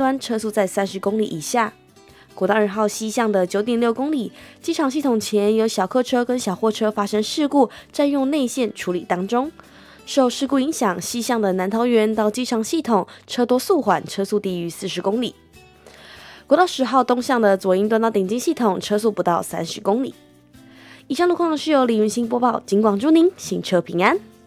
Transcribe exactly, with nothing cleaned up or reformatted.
端车速在三十公里以下。国道二号西向的 九点六公里，机场系统前有小客车跟小货车发生事故，占用内线处理当中。受事故影响，西向的南桃园到机场系统车多速缓，车速低于四十公里。国道十号东向的左营端到顶金系统车速不到三十公里。以上路况是由李云兴播报，警广祝您行车平安。